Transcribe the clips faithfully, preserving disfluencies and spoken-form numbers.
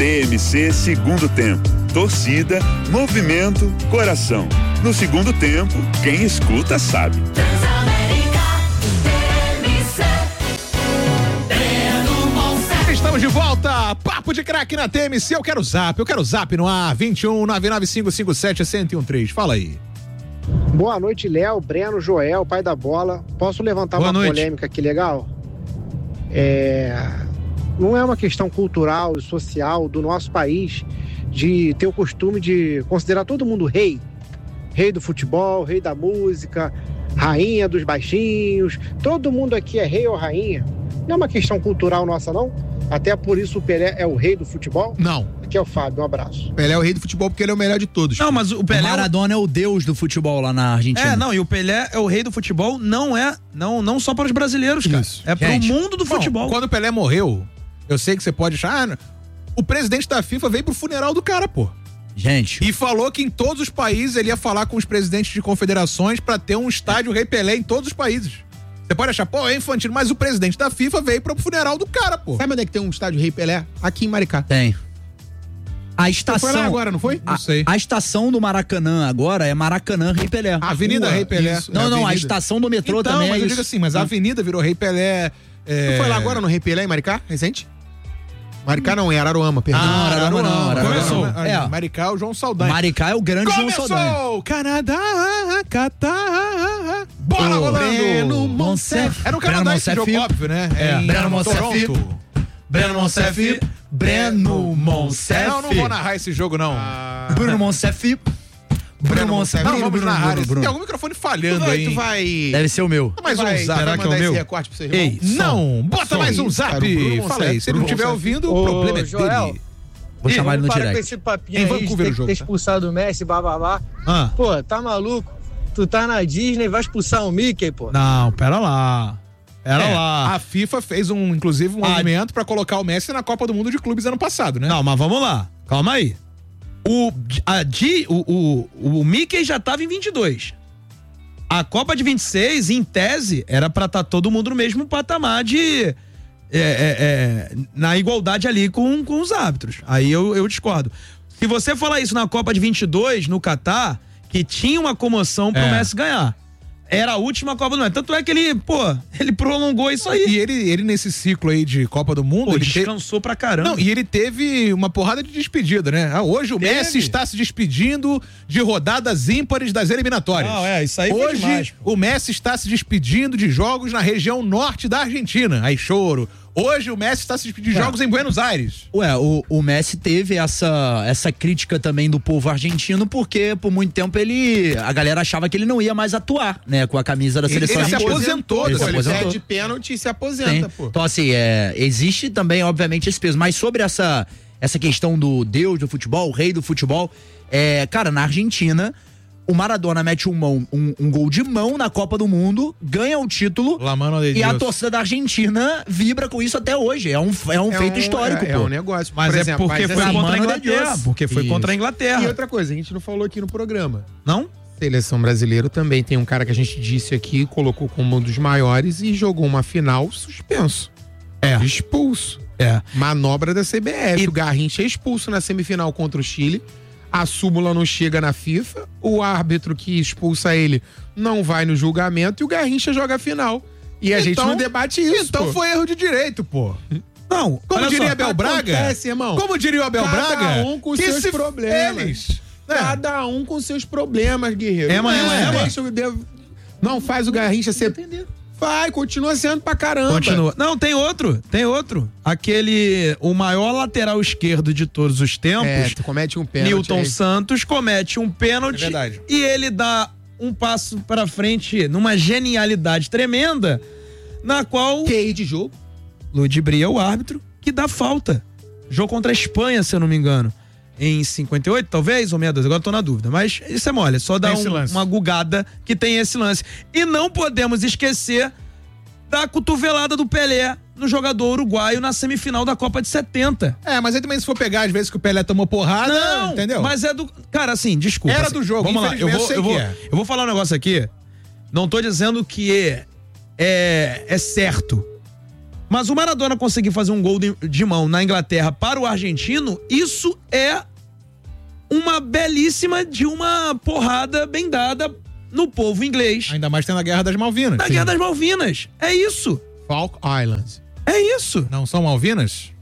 T M C Segundo Tempo. Torcida, movimento, coração. No segundo tempo, quem escuta sabe. Estamos de volta, papo de craque na T M C, eu quero zap, eu quero zap no ar, vinte e um, nove nove cinco cinco sete, zero um três, fala aí. Boa noite, Léo, Breno, Joel, pai da bola. Posso levantar Boa uma noite. polêmica aqui legal? É... Não é uma questão cultural e social do nosso país de ter o costume de considerar todo mundo rei. Rei do futebol, rei da música, rainha dos baixinhos. Todo mundo aqui é rei ou rainha. Não é uma questão cultural nossa, não? Até por isso o Pelé é o rei do futebol? Não. Aqui é o Fábio, um abraço. Pelé é o rei do futebol porque ele é o melhor de todos. Não, mas o Pelé... O Maradona é o deus do futebol lá na Argentina. É, não, e o Pelé é o rei do futebol, não é, não, não só para os brasileiros, cara. Isso. É para o mundo do Bom, futebol. quando o Pelé morreu, eu sei que você pode achar, ah, o presidente da FIFA veio pro funeral do cara, pô. Gente. E falou que em todos os países ele ia falar com os presidentes de confederações pra ter um estádio Rei Pelé em todos os países. Você pode achar, pô, é infantil, mas o presidente da FIFA veio pro funeral do cara, pô. Sabe onde é que tem um estádio Rei Pelé? Aqui em Maricá. Tem. A estação. Você foi lá agora, não foi? A, Não sei. a estação do Maracanã agora é Maracanã Rei Pelé. A Avenida Rua, Rei Pelé. isso. Não, É não, a avenida. estação do metrô Então, também mas é eu isso. digo assim, mas a avenida virou Rei Pelé. É... Você foi lá agora no Rei Pelé em Maricá, recente? Maricá não, é Araruama, perdão. Ah, Araruama não, Araruama Começou. não. É. É. Maricá é o João Saldanha. Maricá é o grande João Saldanha. Começou! Canadá, Catar. Bola Ô, rolando! Breno Monsef. Era no Breno Canadá esse Monsef. jogo, óbvio, né? É. Em Breno Monsef. Toronto. Breno Monsef. Breno Monsef. Não, não vou narrar esse jogo, não. Bruno Monsef. Bruno Monsef. Não, Bruno, vamos Bruno, narrar Bruno, esse. Bruno. Tem algum microfone Tu falhando vai, aí. tu vai... Deve ser o meu. Mais um vai, zap. Será Vai que é o mandar meu? esse recorde pro seu irmão? Ei, não, bota Só mais um isso, zap. cara, o Bruno Fala aí, Monsef, se ele não Bruno estiver Monsef. ouvindo, o Ô, problema é Joel, dele. Vou chamar ele no para com direct. esse papinho Em aí Vancouver de o ter que jogo, ter tá? expulsado o Messi, bababá. Ah. Pô, tá maluco? Tu tá na Disney, vai expulsar o Mickey, pô. Não, pera lá. Pera É, lá. A FIFA fez um, inclusive, um Ah, movimento pra colocar o Messi na Copa do Mundo de Clubes ano passado, né? Não, mas vamos lá. Calma aí. O, a, Di- o, o, o Mickey já tava em vinte e dois. A Copa de vinte e seis, em tese, era pra estar todo mundo no mesmo patamar de... é, é, é, na igualdade ali com, com os árbitros. Aí eu, eu discordo. Se você falar isso na Copa de vinte e dois, no Catar, que tinha uma comoção pro É. Messi ganhar. Era a última Copa do Mundo. Tanto é que ele, pô, ele prolongou isso aí. E ele, ele nesse ciclo aí de Copa do Mundo, Pô, ele te- descansou pra caramba. Não, e ele teve uma porrada de despedida, né? Ah, hoje o Teve. Messi está se despedindo de rodadas ímpares das eliminatórias. Não, é, isso aí foi Hoje demais, o Messi está se despedindo de jogos na região norte da Argentina. Aí choro. Hoje o Messi está se despedindo de Ué. jogos em Buenos Aires. Ué, o, o Messi teve essa, essa crítica também do povo argentino, porque por muito tempo ele. A galera achava que ele não ia mais atuar, né? Com a camisa da Ele, seleção ele se argentina. aposentou, Ele pô, se ele aposentou. perde pênalti e se aposenta, Sim. pô. Então, assim, é, existe também, obviamente, esse peso. Mas sobre essa, essa questão do deus do futebol, o rei do futebol, é, cara, na Argentina, o Maradona mete um, mão, um, um gol de mão na Copa do Mundo, ganha o título. La mano de E a Dios. torcida da Argentina vibra com isso até hoje. É um, é um É feito um- histórico, é, pô. é um negócio. Mas Por é exemplo, porque mas foi assim, contra a mano de Inglaterra. Deus. Porque foi Isso. contra a E Inglaterra. outra coisa, a gente não falou aqui no programa. Não? Seleção brasileira também tem um cara que a gente disse aqui, colocou como um dos maiores e jogou uma final suspenso. É. Expulso. É. Manobra da C B F. E- O Garrincha é expulso na semifinal contra o Chile. A súmula não chega na FIFA. O árbitro que expulsa ele não vai no julgamento e o Garrincha joga a final. E a gente Então- não debate isso. Então pô. foi erro de direito, pô. Não, Como olha diria só, Abel Braga? acontece, irmão. Como diria o Abel Cada Braga? um com que seus se problemas. Eles, né? Cada um com seus problemas, guerreiro. É, mas não, não é, é, mas- deixa eu devo- não faz o Garrincha ser. Vai, continua sendo pra caramba. Continua. Não, tem outro, tem outro. Aquele, o maior lateral esquerdo de todos os tempos, É, tu comete um pênalti. Newton aí. Santos, comete um pênalti. É verdade. E ele dá um passo pra frente numa genialidade tremenda, na qual Q I de jogo. ludibria o árbitro, que dá falta. Jogo contra a Espanha, se eu não me engano. Em cinquenta e oito, talvez, ou meia dúzia, agora eu tô na dúvida. Mas isso é mole, é só dar Tem esse um- lance. uma gugada que tem esse lance. E não podemos esquecer da cotovelada do Pelé no jogador uruguaio na semifinal da Copa de setenta. É, mas aí também se for pegar as vezes que o Pelé tomou porrada, Não, entendeu? mas é do... Cara, assim, desculpa. Era assim, do jogo, vamos lá, eu infelizmente, vou, eu sei eu, vou, que é. eu vou falar um negócio aqui. Não tô dizendo que é, é, é certo. Mas o Maradona conseguir fazer um gol de, de mão na Inglaterra para o argentino, isso é uma belíssima de uma porrada bem dada no povo inglês. Ainda mais tendo a Guerra das Malvinas. Na Sim. Guerra das Malvinas. É isso. Falk Islands. É isso. Não são Malvinas?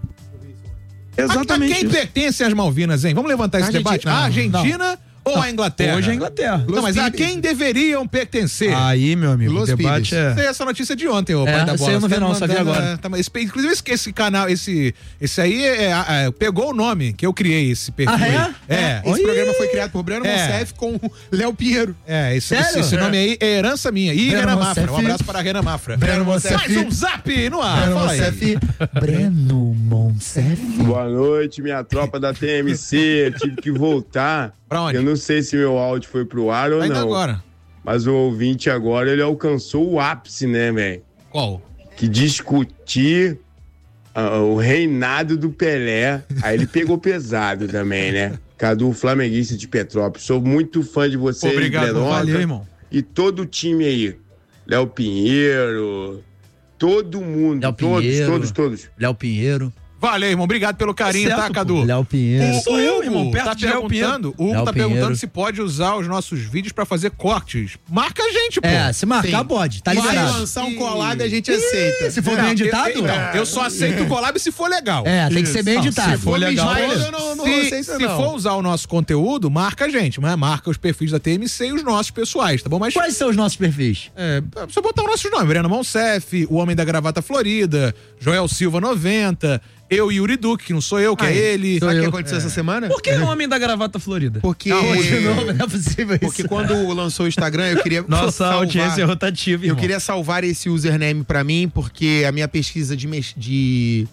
Exatamente. A quem isso. pertencem as Malvinas, hein? Vamos levantar esse Argentina. debate? A Não, Argentina ou a Inglaterra? Hoje é a Inglaterra. Não, mas a Los quem deveriam pertencer? Aí, meu amigo, Los o debate Pires. Sei é... essa notícia de ontem, ô É, pai da essa bola. eu não Você vi tá não, só vi mandando, agora. é, tá, esse, inclusive, esse, esse canal, esse, esse aí é, é, é, pegou o nome que eu criei, esse perfil. Ah, aí. É? Esse Oi? programa foi criado por Breno É. Monsef com Léo Pinheiro. É, esse, Sério? esse, esse nome aí é herança minha. E Breno Renan Mafra. Um Monsef. abraço para a Renan Mafra. Breno Monsef. Mais um zap no ar. Breno Fala aí. Monsef. Breno Monsef. Boa noite, minha tropa da T M C. Eu tive que voltar. Pra onde? Eu não sei se meu áudio foi pro ar ou Ainda não. agora. Mas o ouvinte agora, ele alcançou o ápice, né, velho? Qual? Que discutir ah, o reinado do Pelé. Aí ele pegou pesado também, né? Cadu, flamenguista de Petrópolis. Sou muito fã de vocês, Obrigado, Brenoca. valeu, irmão. E todo o time aí. Léo Pinheiro, todo mundo. Léo todos, Pinheiro. todos, todos. Léo Pinheiro. Valeu, irmão. Obrigado pelo carinho, Tá tá, certo, Cadu? Léo Pinheiro. O Sou eu, Hugo irmão, perto tá de Léo perguntando, o Hugo Léo tá perguntando Pinheiro. se pode usar os nossos vídeos pra fazer cortes. Marca a gente, pô. É, se marcar Sim. pode, tá Vai liberado. lançar um collab, a gente aceita. Se for Não, bem editado? Eu, então, eu só aceito o collab se for legal. É, tem que ser bem Não, editado. se for legal, Mas beleza. eu não, não se aceito, se não. for usar o nosso conteúdo, marca a gente, mas marca os perfis da T M C e os nossos pessoais, tá bom? Mas Quais são os nossos perfis? é, só botar os nossos nomes: Breno Monsef, o Homem da Gravata Florida, Joel Silva noventa, eu e Yuri Duque, que não sou eu, que é Ai, ele. Sabe o que eu. aconteceu essa semana? Por que o homem da gravata florida? Porque, Não, de novo, não é possível isso. porque quando lançou o Instagram, eu queria Nossa salvar- audiência é rotativa, Eu irmão. queria salvar esse username pra mim, porque a minha pesquisa de, mes- de,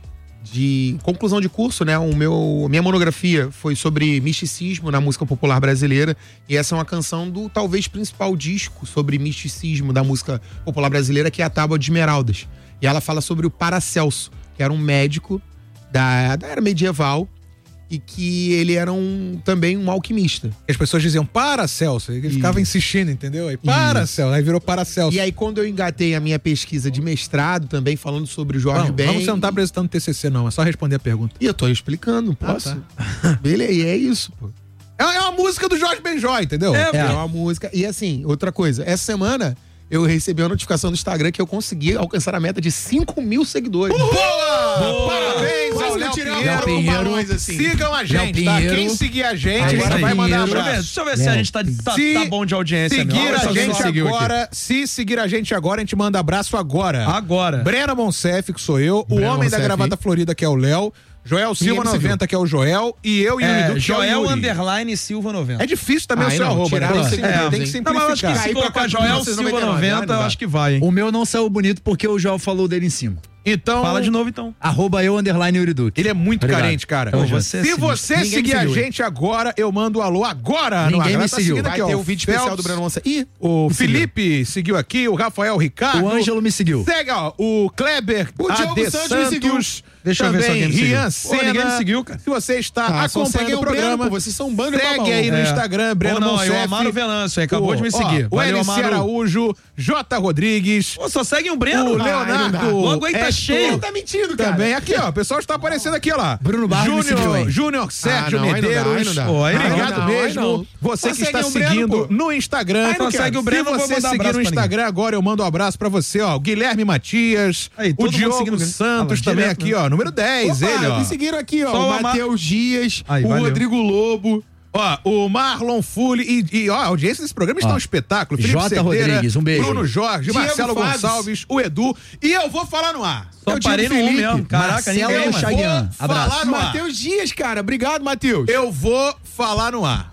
de conclusão de curso, né? O meu, a minha monografia foi sobre misticismo na música popular brasileira. E essa é uma canção do talvez principal disco sobre misticismo da música popular brasileira, que é a Tábua de Esmeraldas. E ela fala sobre o Paracelso, que era um médico da, da era medieval e que ele era um, também um alquimista. As pessoas diziam Paracelso, e ele ficava insistindo, entendeu? Aí Paracelso, aí virou Paracelso. E aí, quando eu engatei a minha pesquisa de mestrado, também falando sobre o Jorge Vamos, Ben. vamos, você não tá apresentando T C C não, é só responder a pergunta. E eu tô explicando, posso? Beleza, e é isso, pô. É, é uma música do Jorge Benjó, entendeu? É, É uma música. E assim, outra coisa, essa semana eu recebi uma notificação do Instagram que eu consegui alcançar a meta de cinco mil seguidores. Boa! Parabéns Quase ao que eu Léo tirei uma Pinheiro. foto com balões, assim. Sigam a gente, Léo tá? Pinheiro. Quem seguir a gente, Ah, a gente Léo vai mandar um Pinheiro. Deixa eu ver, abraço. deixa eu ver se a gente tá, tá, Se tá bom de audiência. Seguir mesmo. a Só gente seguiu aqui. agora, se seguir a gente agora, a gente manda abraço agora. Agora. Breno Monsef, que sou eu, o Breno Homem da Monsef. Gravata Florida, que é o Léo, Joel Silva me seguiu. noventa, que é o Joel, e eu e o É, Yuri Duque, que é o Joel Yuri. underline Silva noventa. É difícil também Ah, o seu não, arroba, né? tiraram Tem que, os sim- é, tem que sim. Não, mas eu acho que simplificar. se Cair pra colocar cá, Joel mil novecentos e Silva noventa e nove, noventa, eu não dá. acho que vai, hein? O meu não saiu bonito porque o João falou dele em cima. Então, Fala de novo, então. Arroba eu, underline Uriduque. ele é muito Obrigado. carente, cara. Tamo junto. você é Se sinistro. você Ninguém seguir me a seguiu, hein? gente agora, eu mando um alô agora. Ninguém no ar. me Ela tá seguiu. seguindo Vai aqui, ter ó, o vídeo especial Phelps, do Breno Monsa. Ih, O Felipe seguiu aqui, o Rafael Ricardo. O Ângelo me seguiu. Segue, ó, o Kleber O Diogo A D Santos me seguiu. Santos. Deixa eu ver se também alguém me seguiu. Rian Pô, Senna. ninguém me seguiu, cara. Se você está Ah, só acompanhando seguem o o Breno, programa, pô, vocês são um bando de segue babaú. aí no É. Instagram, Breno Ou não, aí o Monsef. Amaro Venâncio, acabou de me seguir. Ó, o Valeu, L C Amaro. Araújo, J. Rodrigues, Pô, só segue o Breno? o Ai, Leonardo. não dá. Logo aí tá Hector, cheio. tá mentindo, cara. Também aqui, ó. O pessoal está aparecendo aqui, ó lá. Bruno Barros me seguiu, Júnior, hein? Júnior Sérgio Ah, não, aí não dá, aí Medeiros. não dá. Pô, aí não, Obrigado não, aí mesmo. não. Você Só que está segue o Breno, seguindo pô. no Instagram. Aí não Se segue o Breno, eu vou você mandar seguir abraço no pra Instagram agora, eu mando um abraço pra você, ó. O Guilherme Matias, Aí, o todo mundo Diogo seguindo. Santos Ah, também direto, aqui, né? ó. Número dez, Opa, ele, ó. me seguiram aqui, ó. Só o o Ama- Matheus Dias, Aí, o valeu. Rodrigo Lobo. Ó, o Marlon Fully e, e, ó, a audiência desse programa está Ó, um espetáculo. Felipe Jota Cerdeira, Rodrigues, um beijo. Bruno Jorge, Diego Marcelo Faves. Gonçalves, o Edu. E eu vou falar no ar. Só eu digo parei no um Felipe, mesmo. Caraca, Marcelo ninguém, eu mano. Chaguian. vou Abraço. falar no ar. Matheus Dias, cara. Obrigado, Matheus. Eu vou falar no ar.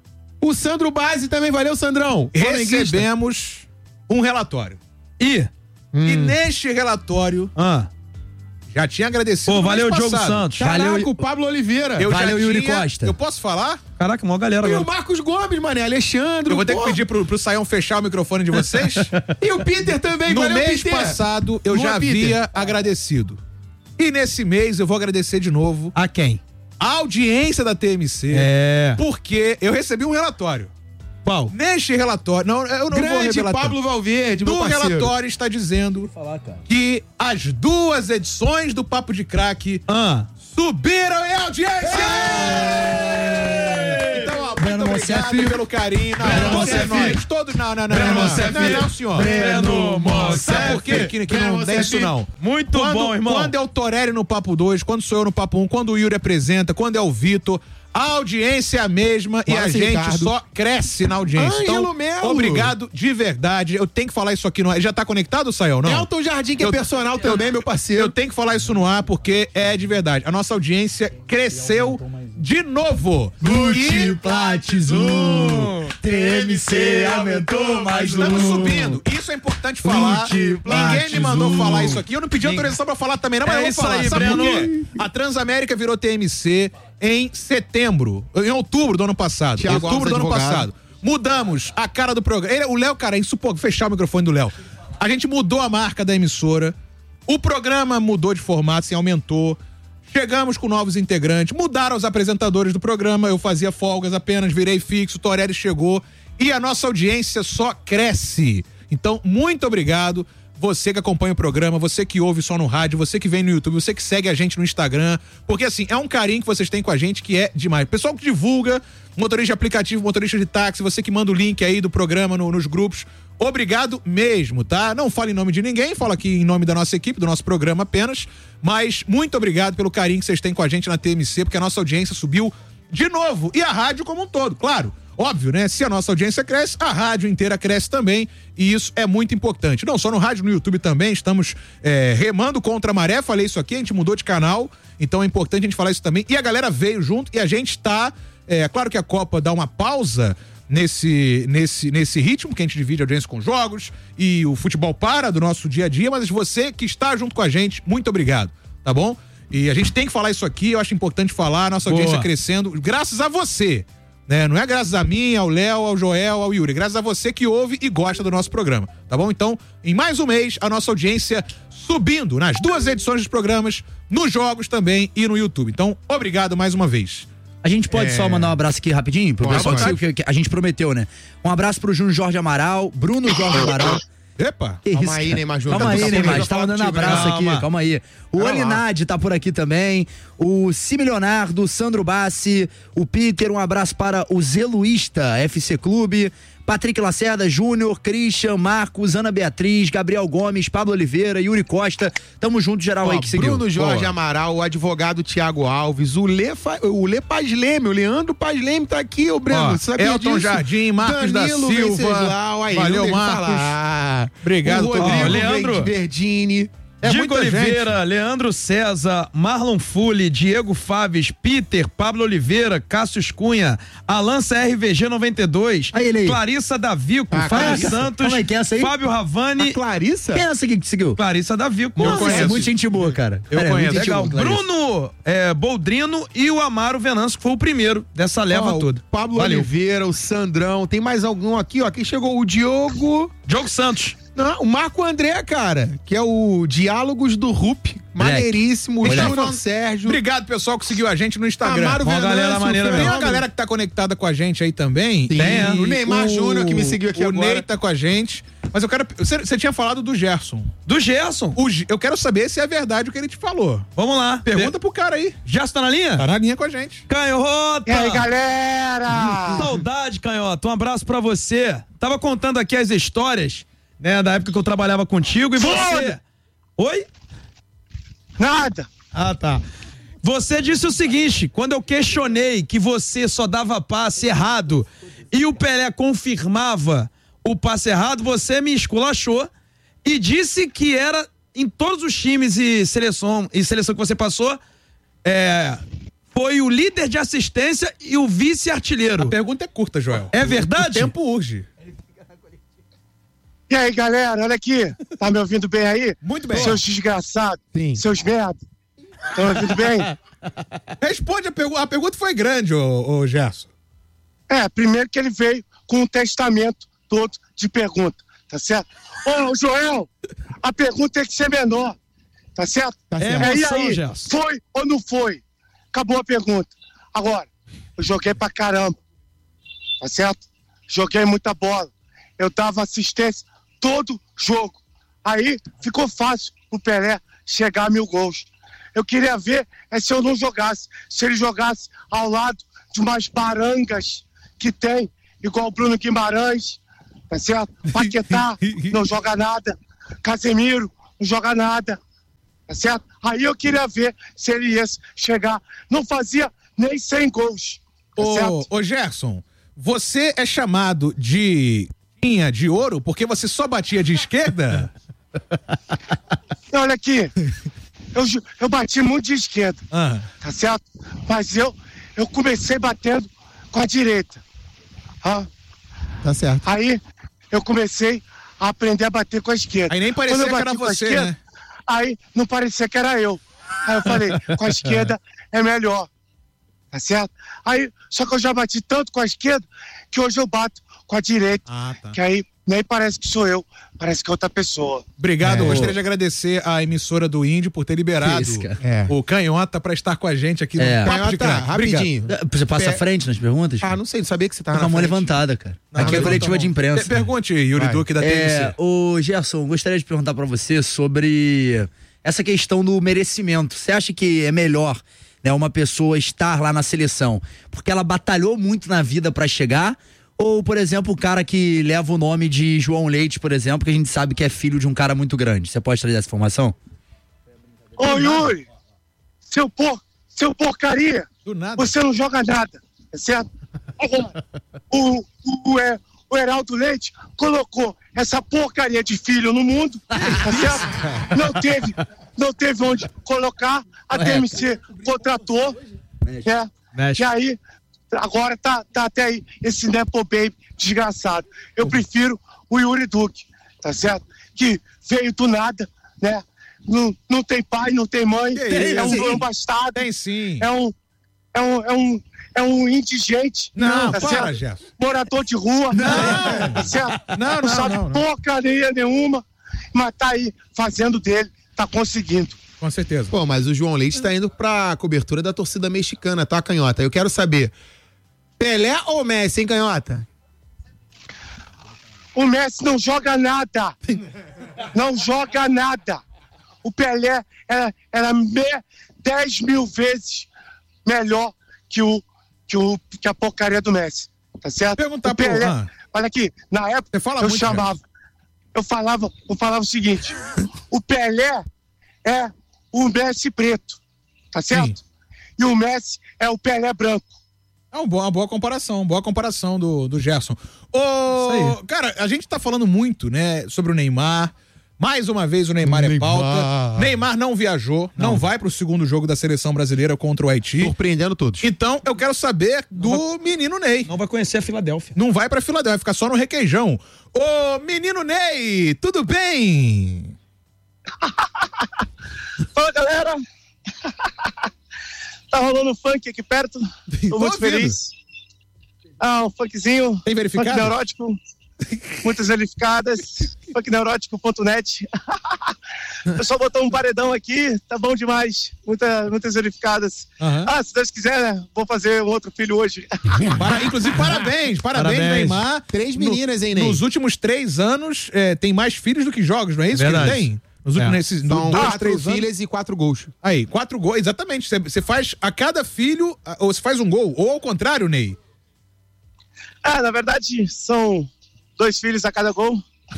O Sandro Base também. Valeu, Sandrão. Flamenguista. Recebemos um relatório. Ih. E neste relatório, Ah. já tinha agradecido. Pô, no valeu, mês Diogo passado. Santos. Caraca, Valeu, o Pablo Oliveira. Eu Valeu, já Yuri tinha- Costa. Eu posso falar? Caraca, maior galera E o agora. Marcos Gomes, mané. Alexandre. Eu vou ter que pô. pedir pro, pro Saião fechar o microfone de vocês. E o Peter também. No Valeu, mês Peter. passado, eu Boa, já Peter. havia agradecido. E nesse mês eu vou agradecer de novo A quem? a audiência da T M C. É. Porque eu recebi um relatório. Qual? Neste relatório, não, eu não vou Grande revelar Pablo tanto. Valverde, meu No parceiro. relatório está dizendo que as duas edições do Papo de Craque Ah. subiram em audiência! Então, ó, muito Breno obrigado Monsef. pelo carinho. Não, Breno todos Monsef. nós, todos, não, não, não, Breno não, não, Monsef. não, não, senhor. Breno Monsef. Sabe por quê? Que, que Breno não tem Monsef. isso, não. Muito Quando- bom, irmão. Quando é o Torelli no Papo dois, quando sou eu no Papo um, quando o Yuri apresenta, quando é o Vitor, a audiência é a mesma e a Wallace gente Ricardo. só cresce na audiência. Ângelo Então, Melo. obrigado de verdade. Eu tenho que falar isso aqui no ar. Já tá conectado, Sayão? Não? Elton Jardim, que é Eu- personal também, meu Eu parceiro. tenho que falar isso no ar porque é de verdade. A nossa audiência cresceu de novo. Multiplatizou, T M C aumentou mais um. Estamos subindo. Isso é importante falar. Ninguém me mandou Multiplatizou. falar isso aqui. Eu não pedi autorização pra falar também, não, mas É eu vou isso falar. aí, Sabe por Breno. quê? A Transamérica virou T M C em setembro, em outubro do ano passado. Thiago outubro do ano Alves, advogado. passado. Mudamos a cara do programa. Ele- o Léo, cara, é insuportável. Fechar o microfone do Léo. A gente mudou a marca da emissora. O programa mudou de formato, assim, aumentou. Chegamos com novos integrantes, mudaram os apresentadores do programa, eu fazia folgas apenas, virei fixo, o Torelli chegou e a nossa audiência só cresce. Então, muito obrigado, você que acompanha o programa, você que ouve só no rádio, você que vem no YouTube, você que segue a gente no Instagram, porque assim, é um carinho que vocês têm com a gente que é demais. Pessoal que divulga, motorista de aplicativo, motorista de táxi, você que manda o link aí do programa no- nos grupos, obrigado mesmo, tá? Não fala em nome de ninguém, fala aqui em nome da nossa equipe, do nosso programa apenas, mas muito obrigado pelo carinho que vocês têm com a gente na T M C, porque a nossa audiência subiu de novo, e a rádio como um todo, claro. Óbvio, né? Se a nossa audiência cresce, a rádio inteira cresce também, e isso é muito importante. Não só no rádio, no YouTube também, estamos é, remando contra a maré, falei isso aqui, a gente mudou de canal, então é importante a gente falar isso também, e a galera veio junto, e a gente tá, é claro que a Copa dá uma pausa nesse, nesse, nesse ritmo, que a gente divide a audiência com jogos, e o futebol para do nosso dia a dia, mas você que está junto com a gente, muito obrigado, tá bom? E a gente tem que falar isso aqui, eu acho importante falar, a nossa audiência Boa. crescendo, graças a você, né? Não é graças a mim, ao Léo, ao Joel, ao Yuri, é graças a você que ouve e gosta do nosso programa, tá bom? Então, em mais um mês, a nossa audiência subindo nas duas edições dos programas, nos jogos também e no YouTube. Então, obrigado mais uma vez. A gente pode É. só mandar um abraço aqui rapidinho pro Pode, pessoal pode. que, que a gente prometeu, né? Um abraço pro Júnior Jorge Amaral, Bruno Jorge Amaral. Epa! Que Calma isso, aí, cara? Neymar Júnior. Calma Tá aí, com Neymar. saúde, Tá eu falo mandando contigo, abraço calma. aqui, calma aí. O Vai lá. Olinade tá por aqui também. O Similionardo, Sandro Bassi, o Peter, um abraço para o Zeluísta F C Clube. Patrick Lacerda, Júnior, Christian, Marcos, Ana Beatriz, Gabriel Gomes, Pablo Oliveira, Yuri Costa. Tamo junto, geral Ó, aí que seguiu. Bruno Jorge Boa. Amaral, o advogado Tiago Alves, o Lê, Fa... o Lê Paz Leme, o Leandro Paz Leme tá aqui, ô Breno. Ó, você sabia Elton disso? Jardim, Marcos da Danilo Silva. Venceslau, aí, Valeu, não deixa eu Marcos. falar. Obrigado, o Rodrigo Ó, Leandro. Verdini. É Diego muita Oliveira, Leandro César, Marlon Fulli, Diego Faves, Peter, Pablo Oliveira, Cássius Cunha, Alan C R V G noventa e dois, Aí ele aí. Clarissa Davico, Ah, Fábio Clarissa. Santos, Como é que é essa aí? Fábio Ravani, A Clarissa? Quem é essa aqui que seguiu? Clarissa Davico. Eu Nossa, conheço. é muito gente boa, cara. Eu Cara, é conheço. muito gente Legal. boa, Clarissa. Bruno é, Boldrino e o Amaro Venâncio, que foi o primeiro dessa leva Ó, toda. O Pablo Valeu. Oliveira, o Sandrão. Tem mais algum aqui, ó. Aqui chegou o Diogo. Diogo Santos. Não, o Marco André, cara, que é o Diálogos do R U P. Maneiríssimo. O Moleque. Júnior Sérgio. Obrigado, pessoal, que seguiu a gente no Instagram. Amaro Uma galera Venâncio, maneira Tem mesmo. uma galera que tá conectada com a gente aí também. Tem, E o Neymar Júnior, que me seguiu aqui o agora. O Ney tá com a gente. Mas eu quero... Você, você tinha falado do Gerson. Do Gerson. O Ge- eu quero saber se é verdade o que ele te falou. Vamos lá. Pergunta pro cara aí. Gerson tá na linha? Tá na linha com a gente. Canhota! E aí, galera? Saudade, Canhota. Um abraço pra você. Tava contando aqui as histórias, né, da época que eu trabalhava contigo e você... Foda! Oi? Nada. Ah, tá. Você disse o seguinte, quando eu questionei que você só dava passe errado e o Pelé confirmava o passe errado, você me esculachou e disse que era em todos os times e seleção, e seleção que você passou, é, foi o líder de assistência e o vice-artilheiro. A pergunta é curta, Joel. É verdade? O tempo urge. E aí, galera? Olha aqui. Tá me ouvindo bem aí? Muito bem. Seus desgraçados. Sim. Seus merda. Estão me ouvindo bem? Responde a pergunta. A pergunta foi grande, ô, ô Gerson. É, primeiro que ele veio com um testamento todo de pergunta, tá certo? Ô, Joel, a pergunta tem que ser menor, tá certo? Tá É certo. É, e emoção, aí, Gerson. foi ou não foi? Acabou a pergunta. Agora, eu joguei pra caramba, tá certo? joguei muita bola. Eu dava assistência todo jogo. Aí ficou fácil o Pelé chegar a mil gols. Eu queria ver é se eu não jogasse. Se ele jogasse ao lado de umas barangas que tem, igual o Bruno Guimarães, tá certo? Paquetá não joga nada. Casemiro não joga nada. Tá certo? Aí eu queria ver se ele ia chegar. Não fazia nem cem gols. Tá ô, certo? ô Gerson, você é chamado de Tinha de ouro porque você só batia de esquerda? Olha aqui, eu, eu bati muito de esquerda, Ah. tá certo? Mas eu, eu comecei batendo com a direita. Ah, Tá certo. aí eu comecei a aprender a bater com a esquerda. Aí nem parecia Quando eu que era bati com a você, esquerda, né? Aí não parecia que era eu. Aí eu falei, com a esquerda é melhor. Tá certo? Aí, só que eu já bati tanto com a esquerda que hoje eu bato com a direita. Ah, tá. Que aí nem parece que sou eu, parece que é outra pessoa. Obrigado, É. eu gostaria de agradecer à emissora do Índio por ter liberado Isso, cara. É. o Canhota pra estar com a gente aqui no É. Papo de Canhota, Craque. Obrigado. rapidinho. Você passa à Pe- frente nas perguntas? Ah, não sei, não sabia que você Tô tava com a na mão frente. levantada, cara. Não, Aqui é a levanta coletiva a de mão. imprensa. Per- Pergunte, Yuri Vai. Duque, da T M C. É, ô Gerson, gostaria de perguntar pra você sobre essa questão do merecimento. Você acha que é melhor, né, uma pessoa estar lá na seleção porque ela batalhou muito na vida pra chegar? Ou, por exemplo, o cara que leva o nome de João Leite, por exemplo, que a gente sabe que é filho de um cara muito grande. Você pode trazer essa informação? Ô Yuri, seu, por, seu porcaria, Do nada. você não joga nada, tá certo? Agora, o, o, o, é, o Heraldo Leite colocou essa porcaria de filho no mundo, tá certo? Não teve, não teve onde colocar, a T M C contratou, né? Mexe. E aí, agora tá, tá até aí esse Nepo Baby desgraçado. Eu prefiro o Yuri Duque, tá certo? Que veio do nada, né? Não, não tem pai, não tem mãe, Que é um, isso? é um bastardo, Tem sim. é um, é um, é um, é um indigente, Não, tá para, certo? Gerson. Morador de rua, Não. tá certo? Não, Não não, sabe não, não. porcaria nenhuma, mas tá aí fazendo dele, tá conseguindo. Com certeza. Pô, mas o João Leite tá indo pra cobertura da torcida mexicana, tá, Canhota? Eu quero saber, Pelé ou Messi, hein, Canhota? O Messi não joga nada. Não joga nada. O Pelé era, era me, dez mil vezes melhor que, o, que, o, que a porcaria do Messi. Tá certo? Perguntar o Pelé, pro- ah. olha aqui, na época Você fala eu muito, chamava, eu falava, eu falava o seguinte: o Pelé é o Messi preto, tá certo? E o Messi é o Pelé branco. É uma boa, uma boa comparação, boa comparação do, do Gerson. Ô, cara, a gente tá falando muito, né, sobre o Neymar. Mais uma vez o Neymar, é Neymar. pauta. Neymar não viajou, não, vai pro segundo jogo da seleção brasileira contra o Haiti. Surpreendendo todos. Então, eu quero saber do menino Ney. Não vai conhecer a Filadélfia. Não vai pra Filadélfia, vai ficar só no requeijão. Ô, menino Ney, tudo bem? Fala, galera! Tá rolando funk aqui perto. Tô muito ouvindo. feliz. Ah, um funkzinho. Tem verificado? Funk neurótico. Muitas verificadas. funk neurótico ponto net. Eu só botou um paredão aqui. Tá bom demais. Muita, muitas verificadas. Aham. Ah, se Deus quiser, né? Vou fazer um outro filho hoje. Para- inclusive, parabéns, parabéns, Parabéns. Neymar. Três No- meninas, hein, Ney? Nos últimos três anos, é, tem mais filhos do que jogos, não é isso Verdade. que ele tem? Nos últimos, É. nesses, no- São dois, quatro três anos. filhas e quatro gols. Aí, quatro gols, exatamente. Você- Você faz a cada filho, a- ou você faz um gol, ou ao contrário, Ney. Ah, na verdade, são dois filhos a cada gol.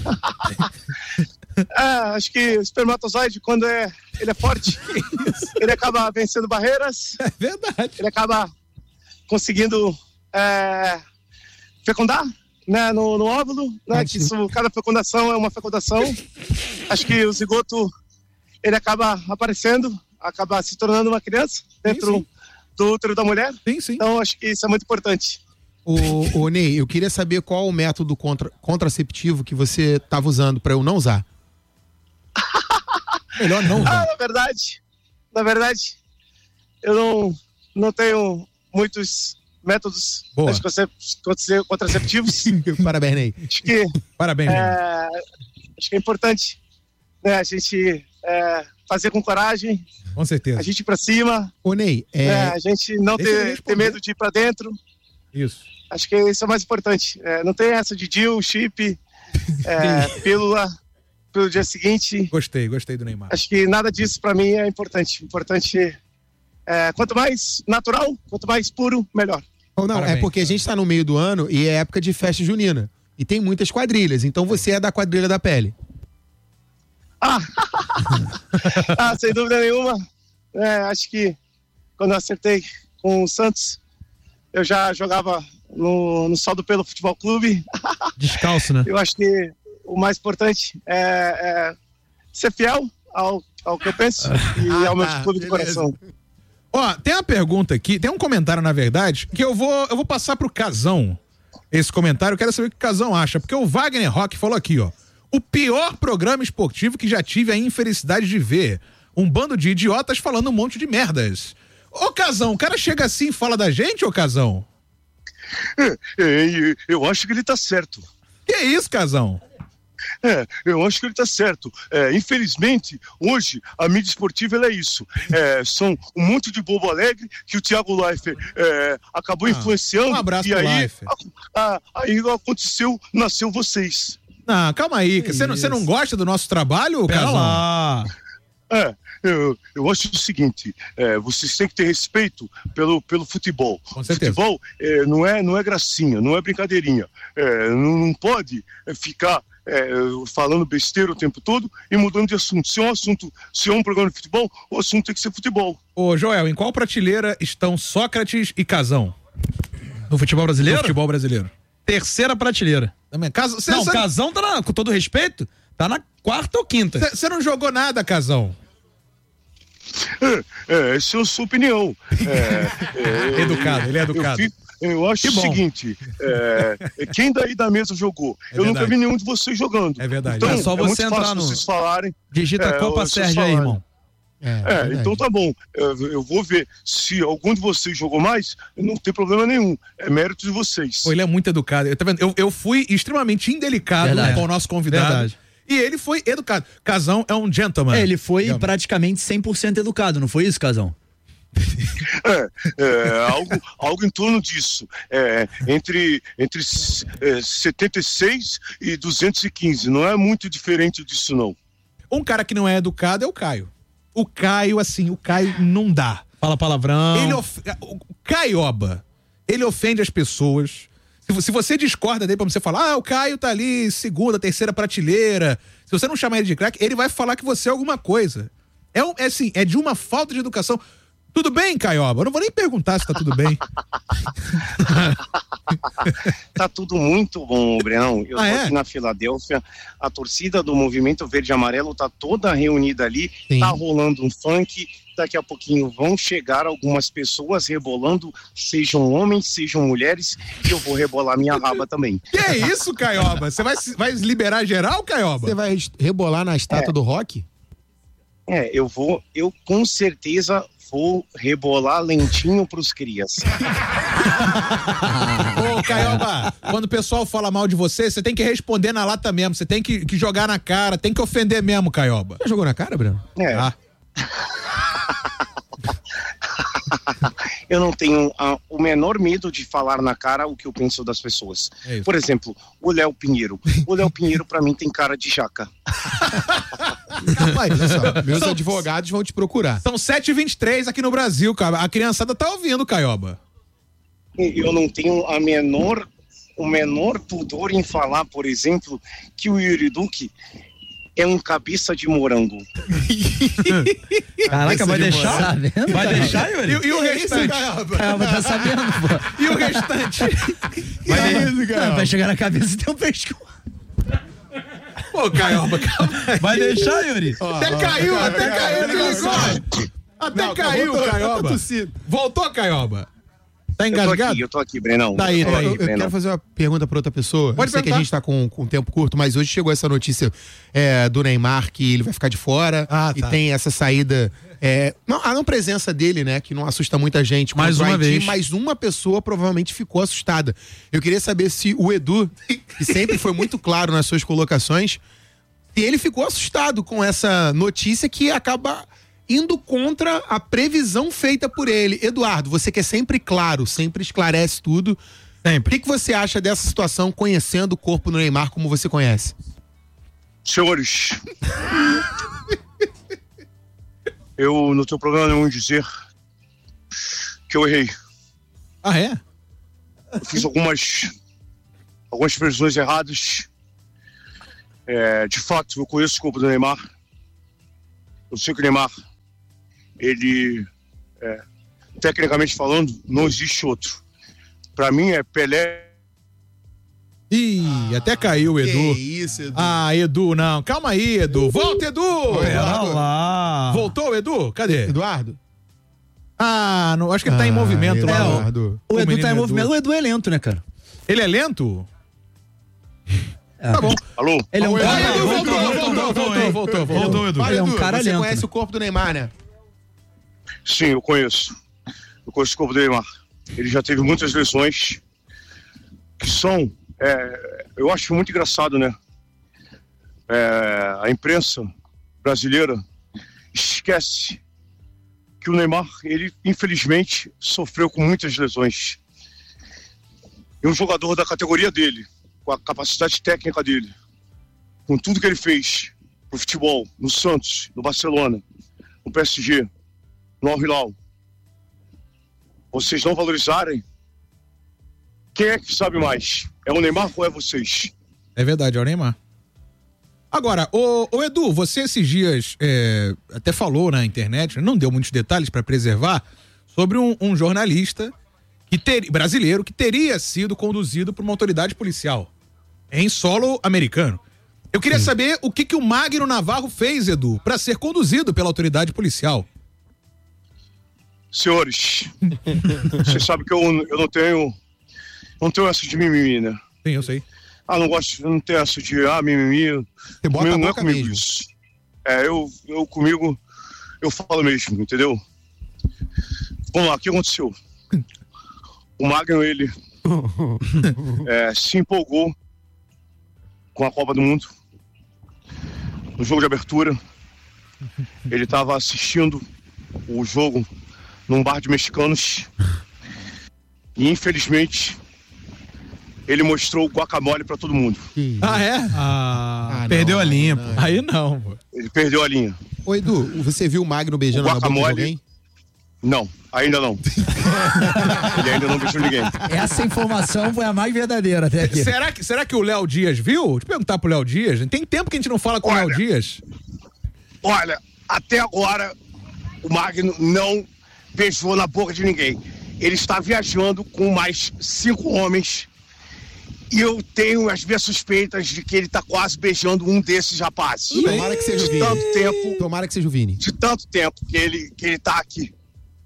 Ah, acho que o espermatozoide, quando é, ele é forte, ele acaba vencendo barreiras, É verdade. ele acaba conseguindo é, fecundar, né, no, no óvulo, né, que isso, cada fecundação é uma fecundação. Acho que o zigoto, ele acaba aparecendo, acaba se tornando uma criança dentro sim. do útero da mulher. Sim, sim. Então, acho que isso é muito importante. Ô, ô, Ney, eu queria saber qual o método contra, contraceptivo que você tava usando pra eu não usar. Melhor não, Ah, velho. na verdade, na verdade, eu não, não tenho muitos métodos Boa. anticoncep- contra- contraceptivos. Parabéns, Ney. Acho que Parabéns, Ney. é, acho que é importante, né, a gente é, fazer com coragem, Com certeza. a gente ir pra cima, Ô, Ney, é, né, a gente não deixa ele ter, responder. ter medo de ir pra dentro. Isso. Acho que isso é o mais importante. É, não tem essa de deal, chip, é, pílula pelo dia seguinte. Gostei, gostei do Neymar. Acho que nada disso pra mim é importante. Importante é, quanto mais natural, quanto mais puro, melhor. Ou não, Parabéns. é porque a gente tá no meio do ano e é época de festa junina. E tem muitas quadrilhas, então você é da quadrilha da pele. Ah, ah sem dúvida nenhuma. É, acho que quando eu acertei com o Santos, eu já jogava no, no Saldo Pelo Futebol Clube. Descalço, né? Eu acho que o mais importante é, é ser fiel ao, ao que eu penso e ao meu Ah, clube de beleza. coração. Ó, tem uma pergunta aqui, tem um comentário, na verdade, que eu vou, eu vou passar pro Casão esse comentário. Eu quero saber o que o Casão acha, porque o Wagner Rock falou aqui, ó. O pior programa esportivo que já tive a infelicidade de ver. Um bando de idiotas falando um monte de merdas. Ô, Casão, o cara chega assim e fala da gente, ô, Casão? É, é, eu acho que ele tá certo. Que isso, Casão? É, eu acho que ele tá certo. É, infelizmente, hoje, a mídia esportiva ela é isso. É, são um monte de bobo alegre que o Thiago Leifert é, acabou Ah, influenciando. um abraço e pro aí, Leifert. a- a- aí aconteceu, nasceu vocês. Não, calma aí. Você não, você não gosta do nosso trabalho, Pera Casão? lá. É, eu, eu acho o seguinte, é, vocês têm que ter respeito pelo, pelo futebol. Com certeza. Futebol é, não, é, não é gracinha, não é brincadeirinha. É, não, não pode é, ficar é, falando besteira o tempo todo e mudando de assunto. Se é um assunto, se é um programa de futebol, o assunto tem que ser futebol. Ô, Joel, em qual prateleira estão Sócrates e Casão? No futebol brasileiro? No futebol brasileiro. Terceira prateleira. Também. Cas... Cê, Não, cê- Casão tá na, com todo respeito, tá na quarta ou quinta. Você não jogou nada, Casão. É, é, essa é a sua opinião. É, é, Educado, ele é educado. Eu, fico- eu acho Que o bom. seguinte, é, quem daí da mesa jogou? É eu nunca verdade. vi nenhum de vocês jogando. É verdade. Então, É só você muito entrar fácil no- vocês falarem. Digita É, Copa vocês Sérgio aí, falarem. irmão. É, então tá bom. Eu, eu vou ver. Se algum de vocês jogou mais, não tem problema nenhum. É mérito de vocês. Pô, ele é muito educado. Eu, tá vendo? Eu, eu fui extremamente indelicado Verdade. com o nosso convidado. Verdade. E ele foi educado. Casão é um gentleman. É, ele foi Digamos. praticamente cem por cento educado, não foi isso, Casão? É, é, algo, algo em torno disso. É, entre entre é, setenta e seis e duzentos e quinze. Não é muito diferente disso, não. Um cara que não é educado é o Caio. O Caio, assim, o Caio não dá. Fala palavrão. Ele of... O Caioba, ele ofende as pessoas. Se vo- Se você discorda dele pra você falar, ah, o Caio tá ali, segunda, terceira prateleira. Se você não chamar ele de craque, ele vai falar que você é alguma coisa. É, um, é assim, é de uma falta de educação. Tudo bem, Caioba? Eu não vou nem perguntar se tá tudo bem. Tá tudo muito bom, Brenão. Eu Ah, tô é? aqui na Filadélfia. A torcida do Movimento Verde e Amarelo tá toda reunida ali. Sim. Tá rolando um funk. Daqui a pouquinho vão chegar algumas pessoas rebolando, sejam homens, sejam mulheres, e eu vou rebolar minha raba também. Que é isso, Caioba? Você vai, se- vai liberar geral, Caioba? Você vai rebolar na estátua do rock? É, eu vou, eu com certeza vou rebolar lentinho pros crias. Ô, Caioba, quando o pessoal fala mal de você, você tem que responder na lata mesmo. Você tem que, que jogar na cara, tem que ofender mesmo, Caioba. Já jogou na cara, Breno? É. Ah. Eu não tenho ah, o menor medo de falar na cara o que eu penso das pessoas. É isso. Por exemplo, o Léo Pinheiro. O Léo Pinheiro, pra mim, tem cara de jaca. Calma aí, Olha só, meus São- advogados vão te procurar. São sete e vinte e três aqui no Brasil, cara. A criançada tá ouvindo, Caioba. Eu não tenho a menor, o menor pudor em falar, por exemplo, que o Yuri Duque é um cabeça de morango. Caraca, vai de deixar? Tá vendo? Vai Caioba? deixar, Yuri? E, e o restante? Caioba tá sabendo, pô. E o restante? Vai, Não, vai chegar na cabeça e tem um pescoço. Pô, Caioba, calma aí. vai deixar, Yuri? Até caiu, até caiu, desligou. Até caiu, Caioba. Voltou, Caioba. Tá Eu tô engasgado? aqui, eu tô aqui, Brenão. Tá aí, eu tô tá aqui, aí. Eu, eu Brenão. quero fazer uma pergunta pra outra pessoa. Pode eu sei que a perguntar. gente tá com, com tempo curto, mas hoje chegou essa notícia é, do Neymar que ele vai ficar de fora. Ah, e tá. tem essa saída. É, não, a não presença dele, né? Que não assusta muita gente. Mais contra o uma Haiti, vez. Mas uma pessoa provavelmente ficou assustada. Eu queria saber se o Edu, que sempre foi muito claro nas suas colocações, se ele ficou assustado com essa notícia que acaba indo contra a previsão feita por ele. Eduardo, você que é sempre claro, sempre esclarece tudo. O que, que você acha dessa situação, conhecendo o corpo do Neymar como você conhece? Senhores, eu não tenho problema nenhum em dizer que eu errei. Ah, é? Eu fiz algumas, algumas previsões erradas. É, de fato, eu conheço o corpo do Neymar. Eu sei que o Neymar, ele, é, tecnicamente falando, não existe outro. Pra mim é Pelé. Ih, ah, até caiu o Edu. Que isso, Edu. Ah, Edu, não. Calma aí, Edu. Volta, Edu! Pera lá. Voltou, Edu? Cadê? Eduardo? Ah, não, acho que ele tá em movimento lá. Eduardo. O, o Edu tá em movimento. O Edu é lento, né, cara? Ele é lento? É. Tá bom. Alô? Ele é um Ah, cara... Edu, voltou, voltou, voltou, voltou, voltou, voltou. Edu. Ele é um cara você lento, conhece né? o corpo do Neymar, né? Sim, eu conheço. Eu conheço o corpo do Neymar. Ele já teve muitas lesões que são... É, eu acho muito engraçado, né? É, a imprensa brasileira esquece que o Neymar, ele infelizmente sofreu com muitas lesões. E um jogador da categoria dele, com a capacidade técnica dele, com tudo que ele fez no futebol, no Santos, no Barcelona, no P S G, no Al Hilal, vocês não valorizarem, quem é que sabe mais? É o Neymar ou é vocês? É verdade, é o Neymar. Agora, ô, ô Edu, você esses dias é, até falou na internet, não deu muitos detalhes para preservar, sobre um, um jornalista que ter, brasileiro que teria sido conduzido por uma autoridade policial em solo americano. Eu queria Sim. saber o que, que o Magno Navarro fez, Edu, para ser conduzido pela autoridade policial. Senhores, vocês sabem que eu, eu não tenho... Não tenho essa de mimimi, né? Sim, eu sei. Ah, não gosto, não tenho essa de, ah, mimimi. Você bota comigo, a não é boca comigo mesmo. isso. É, eu, eu comigo, eu falo mesmo, entendeu? Vamos lá, o que aconteceu? O Magno, ele é, se empolgou com a Copa do Mundo. No jogo de abertura, ele estava assistindo o jogo num bar de mexicanos e, infelizmente, ele mostrou o guacamole pra todo mundo. Ah, é? Ah, Ah, perdeu não, a linha, não, pô. não. Aí não, pô. Ele perdeu a linha. Ô, Edu, você viu o Magno beijando O na boca de guacamole- alguém? Não, ainda não. Ele ainda não beijou ninguém. Essa informação foi a mais verdadeira até aqui. Será que, será que o Léo Dias viu? Deixa eu perguntar pro Léo Dias. Tem tempo que a gente não fala com o Léo Olha. Dias. Olha, até agora, o Magno não beijou na boca de ninguém. Ele está viajando com mais cinco homens e eu tenho as minhas suspeitas de que ele está quase beijando um desses rapazes. Tomara que seja o De Vini. tanto tempo, Tomara que seja o Vini. de tanto tempo que ele, que ele tá aqui.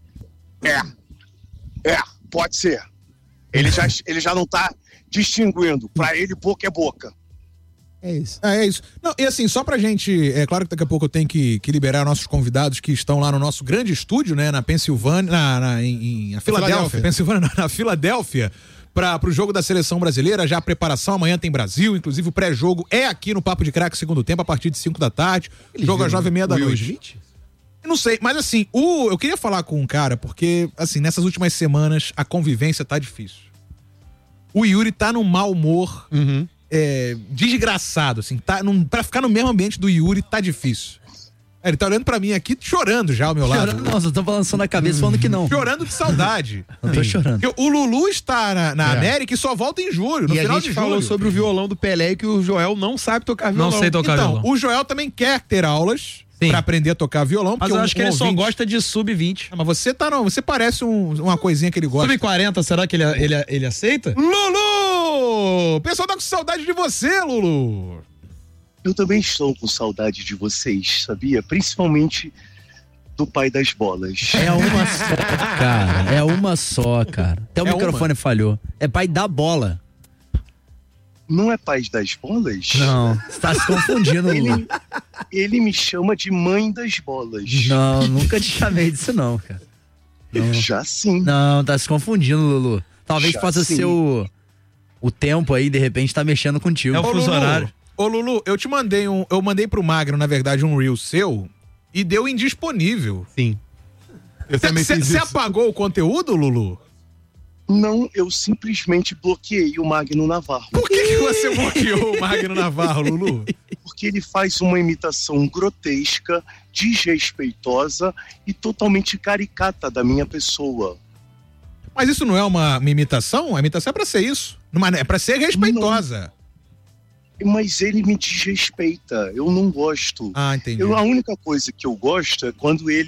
É, é, pode ser. Ele já, ele já não tá distinguindo. Pra ele, boca é boca. É isso. Ah, é isso. Não, e assim, só pra gente, é claro que daqui a pouco eu tenho que, que liberar nossos convidados que estão lá no nosso grande estúdio, né, na Pensilvânia, na, na, em, em na Filadélfia, Filadélfia. Pensilvânia, na, na Filadélfia, para pro jogo da seleção brasileira, já a preparação, amanhã tem Brasil, inclusive o pré-jogo é aqui no Papo de Craque segundo tempo, a partir de cinco da tarde, Eles jogo às viram nove e meia da o Will noite. Smith? Eu não sei, mas assim, o, eu queria falar com um cara, porque, assim, nessas últimas semanas a convivência tá difícil. O Yuri tá num mau humor Uhum. é, desgraçado, assim, tá num, pra ficar no mesmo ambiente do Yuri tá difícil. É, ele tá olhando pra mim aqui, chorando já ao meu lado. Chorando, nossa, eu tô balançando a cabeça falando que não. Chorando de saudade. Eu tô chorando. Porque o Lulu está na, na É. América e só volta em julho, no E a final gente de falou julho. sobre o violão do Pelé e que o Joel não sabe tocar violão. Não sei tocar Então, violão. o Joel também quer ter aulas Sim. pra aprender a tocar violão. Mas porque eu um- acho que um ele só ouvinte- gosta de sub vinte. Ah, mas você tá não, você parece um- uma coisinha que ele gosta. sub quarenta, será que ele, ele, ele aceita? Lulu! O pessoal tá com saudade de você, Lulu. Eu também estou com saudade de vocês, sabia? Principalmente do pai das bolas. É uma só, cara. É uma só, cara. Até o É microfone falhou. É pai da bola. Não é pai das bolas? Não, você tá se confundindo, Lulu. Ele, ele me chama de mãe das bolas. Não, nunca te chamei disso não, cara. Não. Já sim. Não, tá se confundindo, Lulu. Talvez Já possa sim. ser o, o tempo aí, de repente, tá mexendo contigo. É o Ô, fuso Lulu, horário. Ô, Lulu, eu te mandei um. Eu mandei pro Magno, na verdade, um reel seu e deu indisponível. Sim. Eu também fiz Você isso. apagou o conteúdo, Lulu? Não, eu simplesmente bloqueei o Magno Navarro. Por que, que você bloqueou o Magno Navarro, Lulu? Porque ele faz uma imitação grotesca, desrespeitosa e totalmente caricata da minha pessoa. Mas isso não é uma, uma imitação? A imitação é pra ser isso. Uma, é pra ser respeitosa. Não. Mas ele me desrespeita. Eu não gosto. Ah, entendi. Eu, a única coisa que eu gosto é quando ele